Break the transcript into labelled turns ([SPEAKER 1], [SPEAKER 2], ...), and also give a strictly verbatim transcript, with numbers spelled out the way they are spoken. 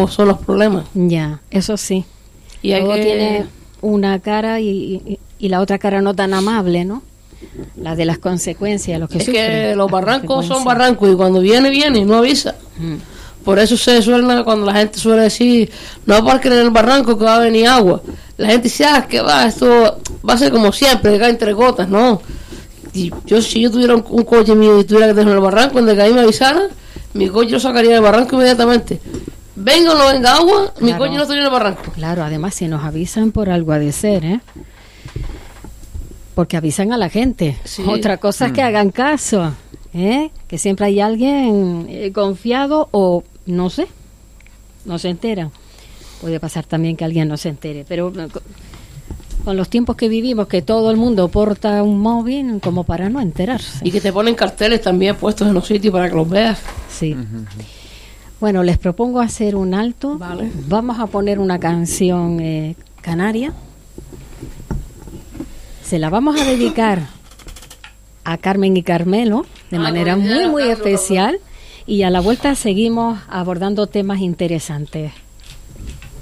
[SPEAKER 1] barrancos son los problemas.
[SPEAKER 2] Ya, eso sí.
[SPEAKER 1] Y hay
[SPEAKER 2] Todo
[SPEAKER 1] que...
[SPEAKER 2] tiene una cara y, y, y la otra cara no tan amable, ¿no? La de las consecuencias, los que
[SPEAKER 1] Es
[SPEAKER 2] sufren.
[SPEAKER 1] que los
[SPEAKER 2] las
[SPEAKER 1] barrancos son
[SPEAKER 2] consecuencias.
[SPEAKER 1] barrancos y cuando viene, viene y no avisa.
[SPEAKER 2] Mm.
[SPEAKER 1] Por eso se suele, cuando la gente suele decir, no parquen en el barranco que va a venir agua. La gente dice, ah, que va, esto va a ser como siempre, que cae entre gotas, no. Y yo, si yo tuviera un, un coche mío y tuviera que dejar en el barranco, donde caí me avisara, mi coche lo sacaría del barranco inmediatamente. Venga o no venga agua, mi
[SPEAKER 2] Claro.
[SPEAKER 1] coche no estaría en el barranco.
[SPEAKER 2] Claro, además si nos avisan por algo ha de ser, ¿eh? Porque avisan a la gente.
[SPEAKER 1] Sí.
[SPEAKER 2] Otra cosa es que hagan caso, ¿eh? Que siempre hay alguien eh, confiado o no sé, no se enteran. Puede pasar también que alguien no se entere, pero eh, con, con los tiempos que vivimos, que todo el mundo porta un móvil como para no enterarse.
[SPEAKER 1] Y que te ponen carteles también puestos en los sitios para que los veas.
[SPEAKER 2] Sí. Bueno, les propongo hacer un alto.
[SPEAKER 1] Vale.
[SPEAKER 2] Vamos a poner una canción eh, canaria. Se la vamos a dedicar a Carmen y Carmelo de
[SPEAKER 1] Ah,
[SPEAKER 2] manera
[SPEAKER 1] no, ya
[SPEAKER 2] muy,
[SPEAKER 1] no,
[SPEAKER 2] muy
[SPEAKER 1] Carlos,
[SPEAKER 2] especial. Y a la vuelta seguimos abordando temas interesantes.